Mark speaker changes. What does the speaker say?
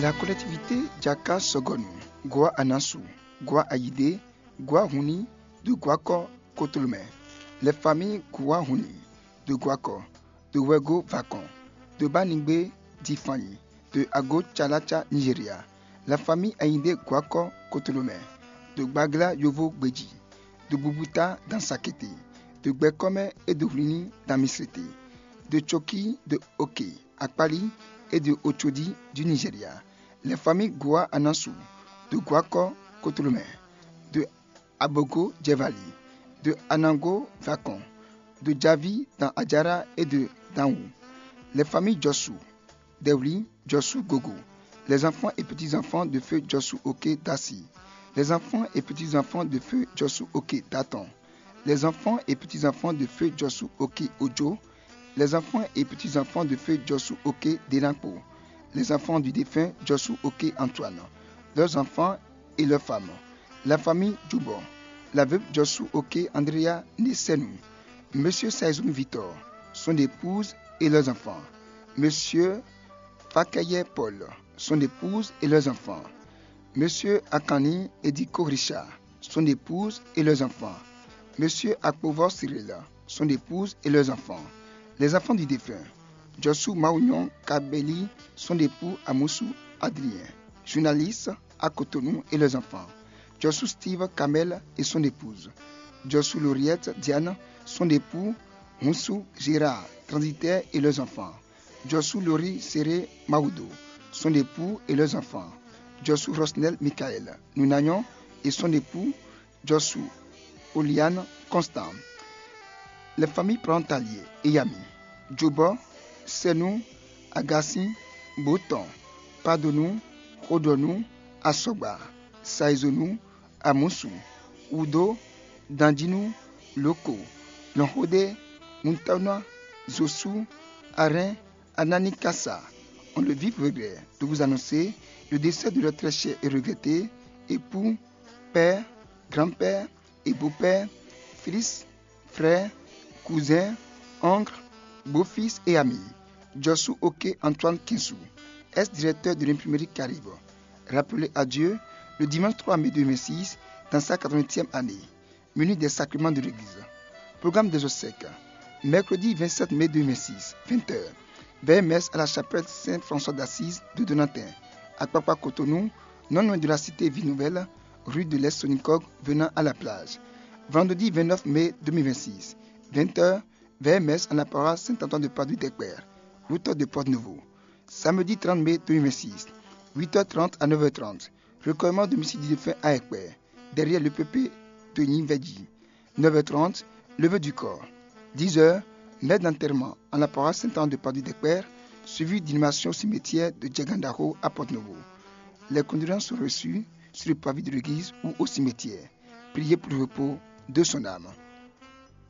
Speaker 1: La collectivité Djaka Sogonu, Gwa Anasu, Gwa Aïdé, Gwa Huni, de Gwako Kotolome. Les familles Gwa Huni, de Gwako, de Wego Vakon, de Baningbe Difani, de Ago Tchalacha Nigeria. La famille Aïdé Gwako Kotolome, de Bagla Yovo Gbeji, de Bubuta dans Sakete, de Gbekome et de Huni dans Misrete, de Choki de Oke, Akpali et de Ochodi du Nigeria. Les familles Gwa Anasu, de Gwako Kotolome, de Abogo Djevali, de Anango Vakon, de Djavi dans Adjara et de Danwu. Les familles Josu, Dewli, Josu Gogo, les enfants et petits-enfants de feu Josu Oke Dassi, les enfants et petits-enfants de feu Josu Oke Daton, les enfants et petits-enfants de feu Josu Oke Ojo, les enfants et petits-enfants de feu Josu Oke Delanpo, les enfants du défunt Josu Oke Antoine, leurs enfants et leurs femmes, la famille Djoubon, la veuve Josu Oke Andrea Nesenu, Monsieur Saizoum Victor, son épouse et leurs enfants, Monsieur Fakaye Paul, son épouse et leurs enfants, Monsieur Akani Ediko Richard, son épouse et leurs enfants, Monsieur Akpovo Cyril, son épouse et leurs enfants, les enfants du défunt, Josu Maounion Kabeli, son époux Amoussou Adrien, journaliste à Cotonou et leurs enfants, Josu Steve Kamel et son épouse, Josu Lauriette Diane, son époux Moussou Gérard, transitaire et leurs enfants, Josu Lori Seré Maoudo, son époux et leurs enfants, Josu Rosnel Michael, Nounagnon et son époux, Josu Oliane Constant, les familles Prantalier et Yami, Djobo, Senou, Agassi, Boton, Padonou, Rodonou, Asoba, Saizonou, Amoussou, Udo, Dandinou, Loko, Lonhode, Muntana, Zosu, Arin, Anani Kassa, ont le vif regret de vous annoncer le décès de leur très cher et regretté époux, père, grand-père et beau-père, fils, frère, cousin, oncle, beau-fils et ami, Josu Oke Antoine Kinsou, ex-directeur de l'imprimerie Caribe, rappelé à Dieu le dimanche 3 mai 2006 dans sa 80e année, menu des sacrements de l'église. Programme des obsèques, mercredi 27 mai 2006, 20h, vers messe à la chapelle Saint-François d'Assise de Donatin, à Papa Cotonou, non loin de la cité Vie Nouvelle, rue de l'Est-Sonicog, venant à la plage. Vendredi 29 mai 2026, 20h, vers messe en la paroisse Saint-Antoine de Padoue d'Ekber, route de Port-Nouveau. Samedi 30 mai 2026, 8h30 à 9h30, recueillement de domicile du défunt à Ekber, derrière le PP de Nivedi. 9h30, levée du corps. 10h, messe d'enterrement en la paroisse Saint-Antoine de Padoue d'Ekber, suivi d'inhumation au cimetière de Djagandaro à Port-Nouveau. Les condoléances sont reçues sur le pavé de l'église ou au cimetière. Priez pour le repos de son âme.